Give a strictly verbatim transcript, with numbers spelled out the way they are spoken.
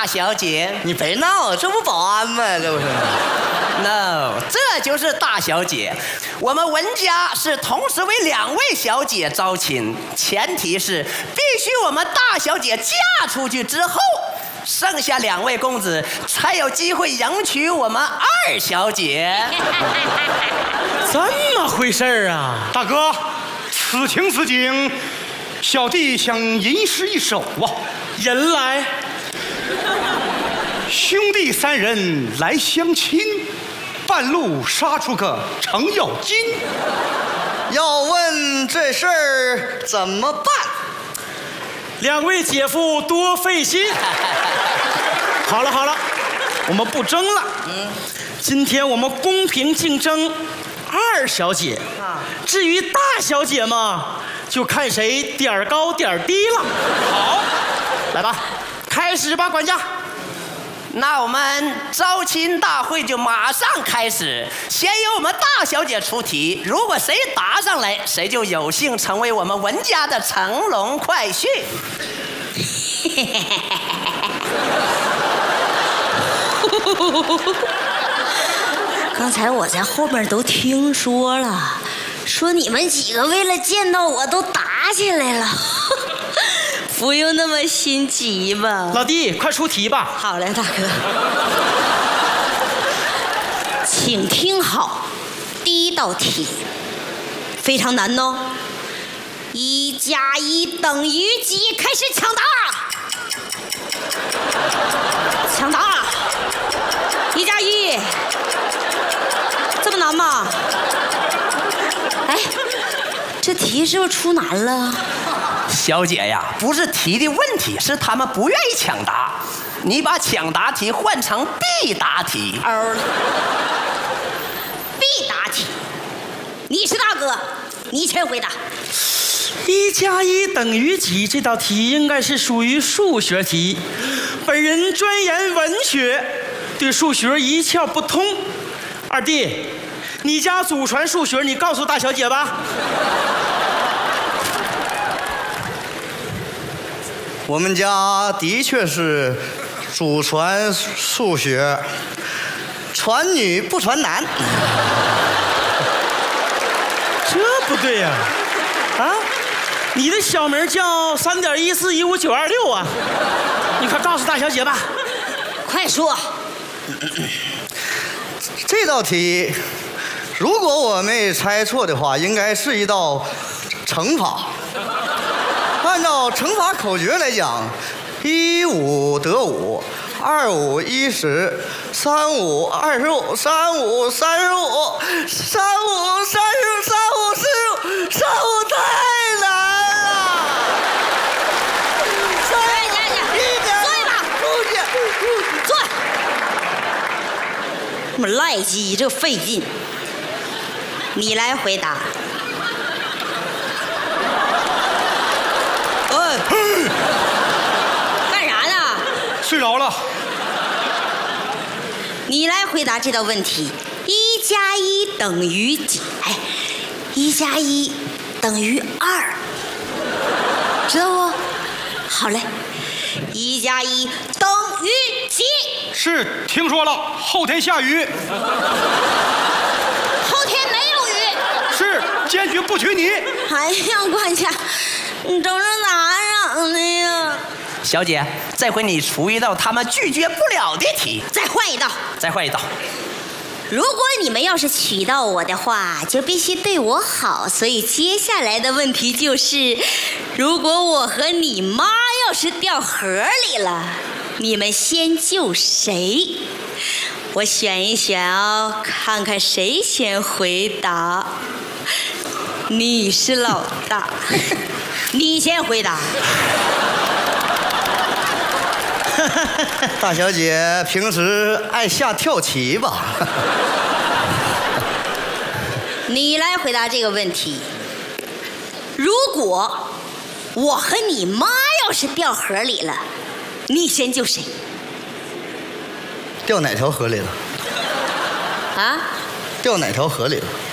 小姐。 你别闹，这不保安吗？这不是 ？No， 这就是大小姐。我们文家是同时为两位小姐招亲，前提是必须我们大小姐嫁出去之后，剩下两位公子才有机会迎娶我们二小姐。 这么回事儿啊？ 大哥，此情此景，小弟想吟诗一首啊。 人来， 兄弟三人来相亲，半路杀出个程咬金。 要问这事儿怎么办？ 两位姐夫多费心。好了好了，我们不争了。嗯，今天我们公平竞争二小姐。啊，至于大小姐嘛，就看谁点儿高点儿低了。好，来吧，开始吧，管家。 那我们招亲大会就马上开始，先由我们大小姐出题，如果谁答上来，谁就有幸成为我们文家的乘龙快婿。 刚才我在后面都听说了，说你们几个为了见到我都打起来了。不用那么心急吧。 老弟，快出题吧。 好嘞，大哥。请听好，第一道题非常难哦。一加一等于几？开始抢答。抢答。一加一，这么难吗？哎，这题是不是出难了？ 小姐呀，不是题的问题，是他们不愿意抢答。你把抢答题换成必答题。 哦，必答题，你是大哥，你先回答。 一加一等于几？这道题应该是属于数学题。本人专研文学，对数学一窍不通。二弟，你家祖传数学，你告诉大小姐吧。 我们家的确是祖传数学，传女不传男。 这不对呀！啊，啊，你的小名叫三点一四一五九二六啊！你快告诉大小姐吧。 快说。 这道题，如果我没猜错的话，应该是一道乘法。按照乘法口诀来讲，一五得五，二五一十，三五二十五，三五三十五，三五三十，三五四十五，三五太难了。 坐下吧， 出去， 坐。那么赖鸡，这费劲。你来回答。干啥呢？ 睡着了。 你来回答这道问题：一加一等于几？哎，一加一等于二，知道不？好嘞，一加一等于几？ 是，听说了，后天下雨。 后天没有雨。 是，坚决不娶你。 哎呀，管家，你整是咋整的呀？ 小姐，这回你出一道他们拒绝不了的题。 再换一道。 再换一道。 如果你们要是娶到我的话，就必须对我好。所以接下来的问题就是，如果我和你妈要是掉河里了，你们先救谁？我选一选哦，看看谁先回答。你是老大，你先回答。 大小姐平时爱下跳棋吧？ 你来回答这个问题。如果我和你妈要是掉河里了，你先救谁？ 掉哪条河里了？ 啊？ 掉哪条河里了？